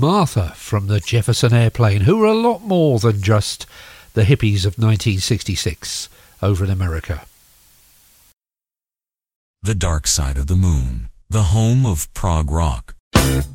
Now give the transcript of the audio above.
Martha from the Jefferson Airplane, who were a lot more than just the hippies of 1966 over in America. The Dark Side of the Moon, the home of prog rock.